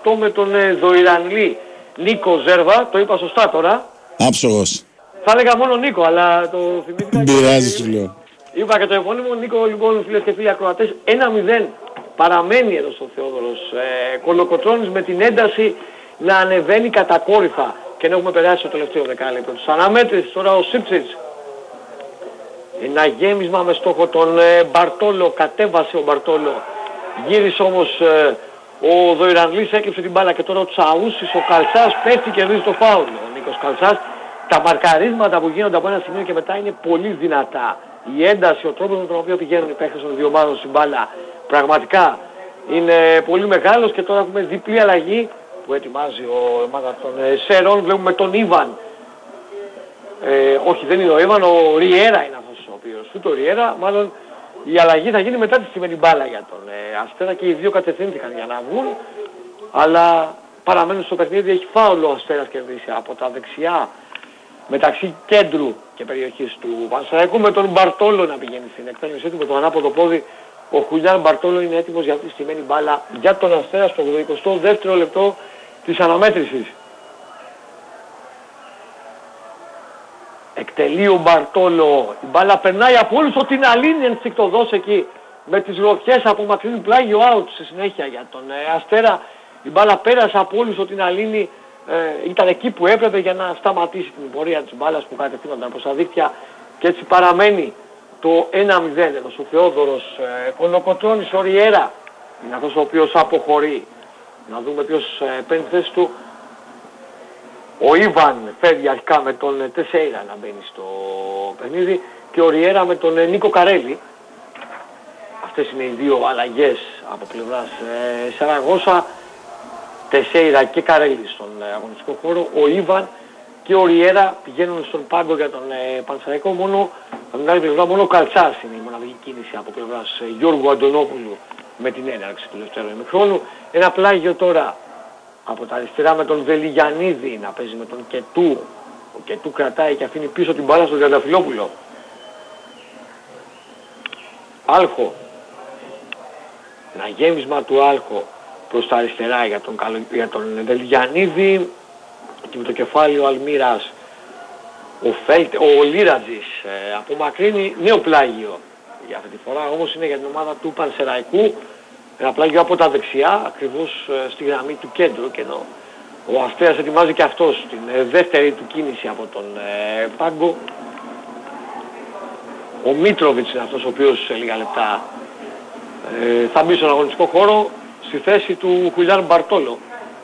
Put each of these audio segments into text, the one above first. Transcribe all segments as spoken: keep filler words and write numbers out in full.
αυτό με τον ε, Δοϊρανλή Νίκο Ζέρβα, το είπα σωστά τώρα. Άψογος. Θα έλεγα μόνο Νίκο, αλλά το θυμήθηκα. Δεν πειράζει, σου λέω. Είπα και το επώνυμο. Νίκο, λοιπόν, φίλες και φίλοι ακροατές, ένα μηδέν παραμένει εδώ στο Θεόδωρος. Ε, Κολοκοτρώνης με την ένταση να ανεβαίνει κατακόρυφα και να έχουμε περάσει το τελευταίο δεκάλεπτο. Τους αναμέτρησης τώρα ο Σίψιτς. Ένα γέμισμα με στόχο τον ε, Μπαρτόλο, κατέβασε ο Μπαρτόλο. Γύρισε όμως ε, ο Δοϊρανλής, έκλειψε την μπάλα και τώρα ο Τσαούσης, ο Καλτσάς πέφτει και κερδίζει το φάουλ. Ο Νίκος Καλτσάς. Τα μαρκαρίσματα που γίνονται από ένα σημείο και μετά είναι πολύ δυνατά. Η ένταση, ο τρόπος με τον οποίο πηγαίνουν οι παίχτες των δύο ομάδων στην μπάλα πραγματικά είναι πολύ μεγάλος και τώρα έχουμε διπλή αλλαγή που ετοιμάζει ο ομάδα των ε, Σερών. Βλέπουμε τον Ιβαν. Ε, όχι, δεν είναι ο Ιβαν, ο Ριέρα είναι αυτός ο οποίος. Ούτε ο Ριέρα, μάλλον η αλλαγή θα γίνει μετά τη σημερινή μπάλα για τον ε, Αστέρα και οι δύο κατευθύνθηκαν για να βγουν. Αλλά παραμένουν στο παιχνίδι, έχει φάουλο ο Αστέρας κερδίσει από τα δεξιά μεταξύ κέντρου και περιοχής του Πανσεραϊκού, με τον Μπαρτόλο να πηγαίνει στην εκτέλεσή του με το ανάποδο πόδι. Ο Χουλιάν Μπαρτόλο είναι έτοιμος για αυτή τη στημένη μπάλα για τον Αστέρα στο ογδοηκοστό δεύτερο λεπτό της αναμέτρησης. Εκτελεί ο Μπαρτόλο, η μπάλα περνάει από όλους, ότι την αλήνει ενστικτοδός εκεί με τις γροθιές από μακρινή, πλάγιο out στη συνέχεια για τον ε, Αστέρα. Η μπάλα πέρασε από όλους, ότι την αλήνει. Ε, ήταν εκεί που έπρεπε για να σταματήσει την πορεία της μπάλας που κατευθύνονταν προς τα δίκτυα και έτσι παραμένει το ένα μηδέν εδώ στο Θεόδωρος. ε, Κολοκοτρώνης, ο Ριέρα είναι αυτός ο οποίος αποχωρεί. Να δούμε ποιος ε, παίρνει θέση του. Ο Ιβαν φεύγει αρχικά με τον Τεσέιρα να μπαίνει στο παιχνίδι και ο Ριέρα με τον ε, Νίκο Καρέλη. Αυτές είναι οι δύο αλλαγές από πλευράς ε, Σαραγώσα. Τεσέιρα και Καρέλη στον ε, αγωνιστικό χώρο. Ο Ιβαν και ο Ριέρα πηγαίνουν στον πάγκο για τον ε, Πανσεραϊκό. Μόνο, από την άλλη πλευρά, μόνο ο Καλτσάς είναι η μοναδική κίνηση από πλευράς ε, Γιώργου Αντωνόπουλου με την έναρξη του δεύτερου ημιχρόνου. Ένα πλάγιο τώρα από τα αριστερά με τον Βελιγιαννίδη να παίζει με τον Κετού. Ο Κετού κρατάει και αφήνει πίσω την μπάλα στον Τριανταφυλόπουλο. Άλχο. Ένα γέμισμα του Άλχο προς τα αριστερά για τον, για τον Βελιγιαννίδη και με το κεφάλι ο Αλμύρας. Ο, Φέλτε, ο Λίρατζης ε, απομακρύνει νέο πλάγιο για αυτή τη φορά, όμως είναι για την ομάδα του Πανσεραϊκού. Ένα πλάγιο από τα δεξιά, ακριβώς ε, στη γραμμή του κέντρου, και ενώ ο Αστέρας ετοιμάζει και αυτός την ε, δεύτερη του κίνηση από τον ε, πάγκο. Ο Μίτροβιτς είναι αυτός ο οποίος σε λίγα λεπτά ε, θα μπει στον αγωνιστικό χώρο στη θέση του Χουλιάν Μπαρτόλο.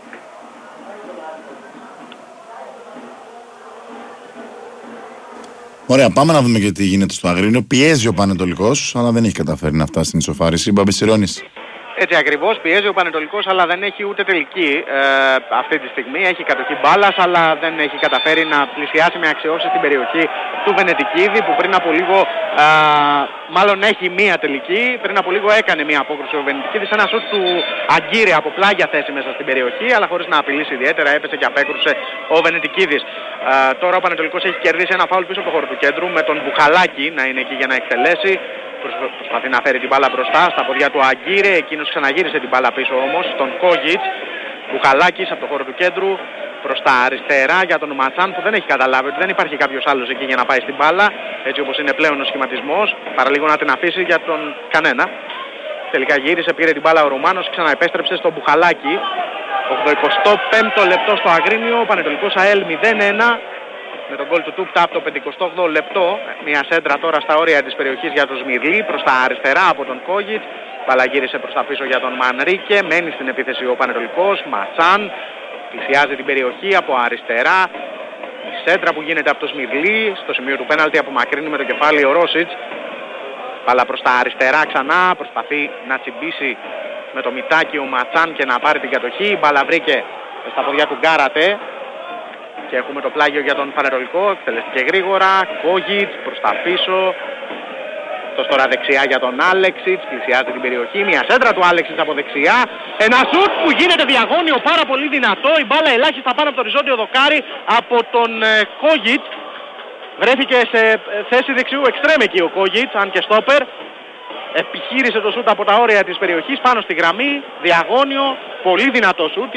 Ωραία, πάμε να δούμε και τι γίνεται στο Αγρίνιο. Πιέζει ο Πανετολικός, αλλά δεν έχει καταφέρει να φτάσει στην ισοφάριση. Μπαμπισιρώνης. Έτσι ακριβώς, πιέζει ο Πανετολικός, αλλά δεν έχει ούτε τελική ε, αυτή τη στιγμή. Έχει κατοχή μπάλας, αλλά δεν έχει καταφέρει να πλησιάσει με αξιώσεις στην περιοχή του Βενετικίδη, που πριν από λίγο, ε, μάλλον έχει μία τελική, πριν από λίγο έκανε μία απόκρουση ο Βενετικίδης. Ένα σουτ του Αγκύρη από πλάγια θέση μέσα στην περιοχή, αλλά χωρίς να απειλήσει ιδιαίτερα, έπεσε και απέκρουσε ο Βενετικίδης. Ε, τώρα ο Πανετολικός έχει κερδίσει ένα φάουλ πίσω από το χώρο του κέντρου, με τον Μπουχαλάκη να είναι εκεί για να εκτελέσει. Προσπαθεί να φέρει την μπάλα μπροστά στα ποδιά του Αγκύρε, εκείνος ξαναγύρισε την μπάλα πίσω όμως στον Κόγιτς. Μπουχαλάκης από το χώρο του κέντρου προς τα αριστερά για τον Ματσάν, που δεν έχει καταλάβει ότι δεν υπάρχει κάποιος άλλος εκεί για να πάει στην μπάλα, έτσι όπως είναι πλέον ο σχηματισμός, παραλίγο να την αφήσει για τον κανένα. Τελικά γύρισε, πήρε την μπάλα ο Ρουμάνος, ξαναεπέστρεψε στον Μπουχαλάκη. ογδοηκοστό πέμπτο λεπτό στο Αγρίνιο, Πανετολικός ΑΕΛ μηδέν ένα. Με τον γκολ του Τούπτα από το πενηκοστό όγδοο λεπτό. Μια σέντρα τώρα στα όρια της περιοχής για τον Σμυρλή, προς τα αριστερά από τον Κόγιτς. Μπάλα γύρισε προς τα πίσω για τον Μανρίκε. Μένει στην επίθεση ο Πανετολικός. Ματσάν πλησιάζει την περιοχή από αριστερά. Η σέντρα που γίνεται από τον Σμυρλή. Στο σημείο του πέναλτι απομακρύνει με το κεφάλι ο Ρόσιτς. Μπάλα προς τα αριστερά ξανά. Προσπαθεί να τσιμπήσει με το μητάκι ο Ματσάν και να πάρει την κατοχή. Μπάλα βρήκε στα ποδιά του Γκάρατε. Και έχουμε το πλάγιο για τον Πανετολικό, εκτελεστήκε γρήγορα, Κόγιτς προς τα πίσω. Το τώρα δεξιά για τον Άλεξιτς, πλησιάζει την περιοχή, μια σέντρα του Άλεξιτς από δεξιά. Ένα σουτ που γίνεται διαγώνιο, πάρα πολύ δυνατό, η μπάλα ελάχιστα πάνω από το οριζόντιο δοκάρι από τον ε, Κόγιτς. Βρέθηκε σε θέση δεξιού εξτρέμ εκεί ο Κόγιτς, αν και στόπερ. Επιχείρησε το σουτ από τα όρια της περιοχής πάνω στη γραμμή, διαγώνιο, πολύ δυνατό σουτ.